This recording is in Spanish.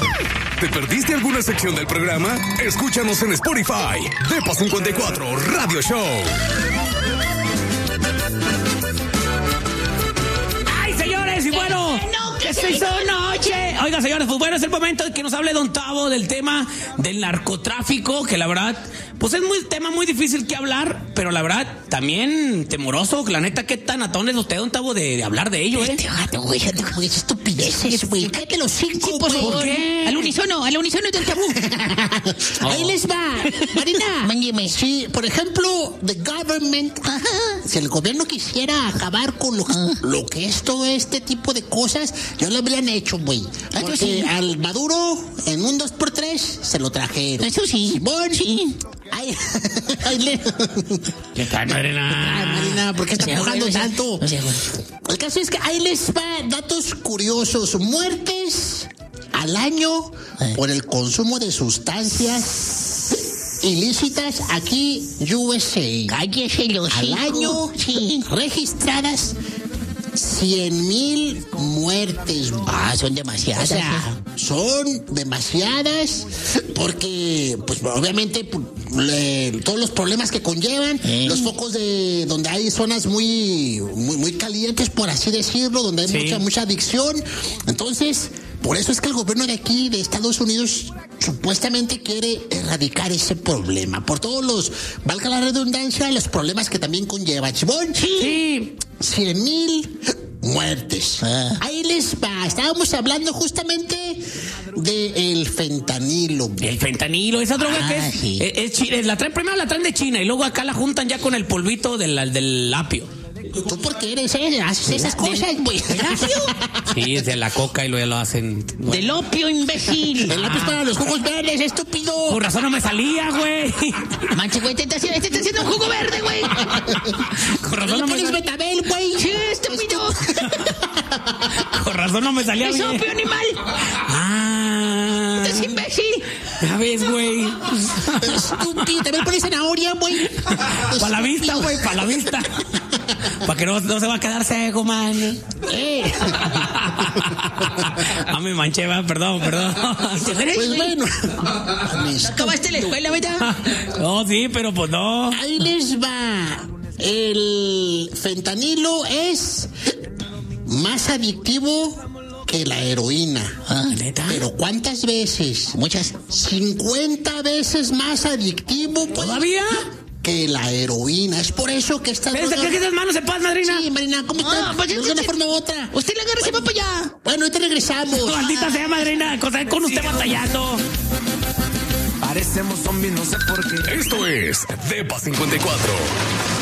¿Te perdiste alguna sección del programa? Escúchanos en Spotify. Depa 54 Radio Show. ¡Ay, señores! Y bueno, que se hizo noche. Oiga, señores, pues bueno, es el momento de que nos hable Don Tavo del tema del narcotráfico, que la verdad, pues es un tema muy difícil que hablar, pero la verdad, también temoroso. La neta, ¿qué tan atón es usted, Don Tavo, de hablar de ello, Este gato, güey, es estupideces, güey. Cállate los cinco, Sí, por favor. ¿Qué? Al unísono del tabú. Ahí les va. Marina, mándeme. Sí, por ejemplo, the government. Ajá. Si el gobierno quisiera acabar con lo que es todo este tipo de cosas, ya lo habrían hecho, güey. Porque sí. Al Maduro, en un 2x3, se lo trajeron. Eso sí. Simón. Sí. Ay, ¿Qué tal, Marina? Marina, ¿por qué estás mojando tanto? No sé, güey. El caso es que ahí les va datos curiosos. Muertes al año por el consumo de sustancias ilícitas aquí, USA. Cállese los Al año registradas 100,000 muertes. Son demasiadas. O sea, son demasiadas porque, pues, obviamente, todos los problemas que conllevan, los focos de donde hay zonas muy calientes, por así decirlo, donde hay mucha adicción. Entonces, por eso es que el gobierno de aquí, de Estados Unidos, supuestamente quiere erradicar ese problema. Por todos los, valga la redundancia, los problemas que también conlleva. ¿Chibón? Sí. 100,000 muertes. Ahí les va. Estábamos hablando justamente del fentanilo. El fentanilo, esa droga que es la traen primero, la traen de China y luego acá la juntan ya con el polvito del apio. ¿Tú por qué eres haces esas cosas, güey? ¿El apio? Sí, es de la coca y luego ya lo hacen. Bueno. Del opio, imbécil. El apio es para los jugos verdes, estúpido. Por razón no me salía, güey. Manche, güey, te está haciendo un jugo verde, güey. Con razón no me pones betabel, güey. Sí, estúpido. Con razón no me salía bien. Es opio, animal. Es imbécil. Ya ves, güey. Estúpido. También pones zanahoria, güey. Para la vista, güey, para la vista. Para que no se va a quedar ciego, man. Me manché, va, perdón. Pues bueno. ¿Acabaste la escuela, verdad? No, sí, pero pues no. Ahí les va. El fentanilo es más adictivo que la heroína. ¿Neta? ¿Pero cuántas veces? Muchas. 50 veces más adictivo. ¿Todavía? Que la heroína. Es por eso que está... ¿Pero que esas manos en paz, madrina? Sí, Marina, ¿cómo está? De una forma u otra. Usted la agarra y se va para allá. Bueno, ahorita regresamos. Maldita sea, madrina. Con usted batallando. Parecemos zombies, no sé por qué. Esto es Depa 54.